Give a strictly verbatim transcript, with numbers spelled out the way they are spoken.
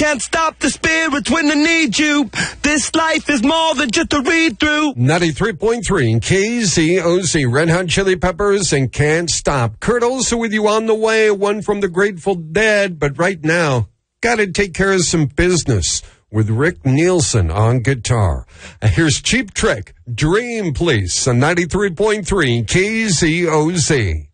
can't stop the spirits when they need you. This life is more than just a read-through. ninety-three point three K Z O Z, Red Hot Chili Peppers and Can't Stop. Kurt also with you on the way, one from the Grateful Dead, but right now, gotta take care of some business with Rick Nielsen on guitar. Uh, here's Cheap Trick, Dream Police on ninety-three point three K Z O Z.